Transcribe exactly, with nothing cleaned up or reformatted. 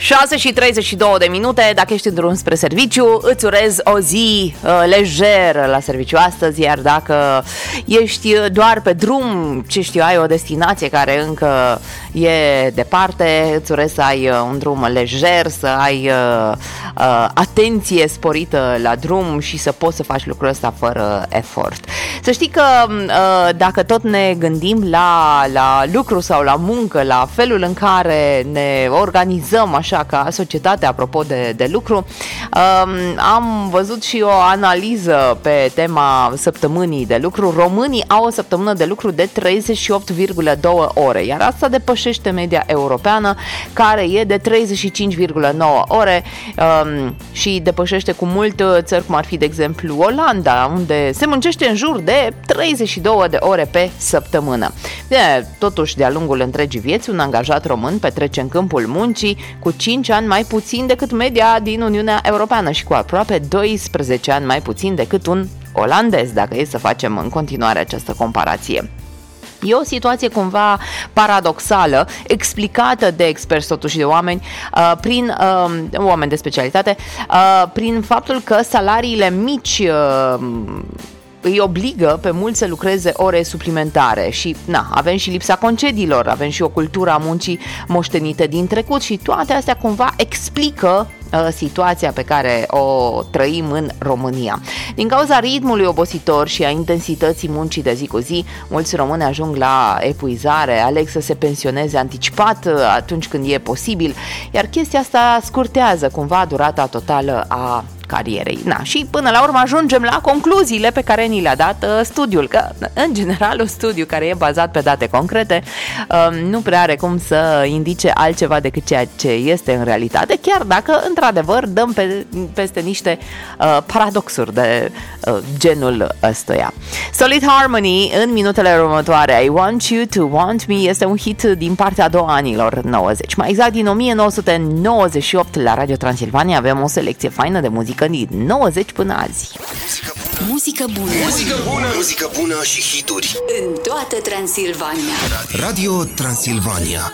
șase și treizeci și două de minute, dacă ești în drum spre serviciu, îți urez o zi uh, lejeră la serviciu astăzi, iar dacă ești doar pe drum, ce știu, ai o destinație care încă e departe, îți urez să ai uh, un drum lejer, să ai uh, uh, atenție sporită la drum și să poți să faci lucrul ăsta fără efort. Să știi că uh, dacă tot ne gândim la, la lucru sau la muncă, la felul în care ne organizăm așa ca societate, apropo de, de lucru, um, am văzut și o analiză pe tema săptămânii de lucru. Românii au o săptămână de lucru de treizeci și opt virgulă doi ore, iar asta depășește media europeană, care e de treizeci și cinci virgulă nouă ore um, și depășește cu mult țări cum ar fi, de exemplu, Olanda, unde se muncește în jur de treizeci și două de ore pe săptămână. Bine, totuși, de-a lungul întregii vieți, un angajat român petrece în câmpul muncii cu cinci ani mai puțin decât media din Uniunea Europeană și cu aproape doisprezece ani mai puțin decât un olandez, dacă e să facem în continuare această comparație. E o situație cumva paradoxală, explicată de experți, totuși de oameni, uh, prin uh, oameni de specialitate, uh, prin faptul că salariile mici uh, îi obligă pe mulți să lucreze ore suplimentare și na, avem și lipsa concediilor, avem și o cultură a muncii moștenite din trecut și toate astea cumva explică uh, situația pe care o trăim în România. Din cauza ritmului obositor și a intensității muncii de zi cu zi, mulți români ajung la epuizare, aleg să se pensioneze anticipat atunci când e posibil, iar chestia asta scurtează cumva durata totală a carierei. Na, și până la urmă ajungem la concluziile pe care ni le-a dat uh, studiul, că în general un studiu care e bazat pe date concrete uh, nu prea are cum să indice altceva decât ceea ce este în realitate, chiar dacă într-adevăr dăm pe, peste niște uh, paradoxuri de uh, genul ăstuia. Solid Harmony în minutele următoare. I Want You to Want Me este un hit din partea a doua anilor nouăzeci, mai exact din o mie nouă sute nouăzeci și opt. La Radio Transilvania avem o selecție faină de muzică din nouăzeci până azi. Muzică bună. Muzică bună. Muzică bună și hituri în toată Transilvania. Radio Transilvania.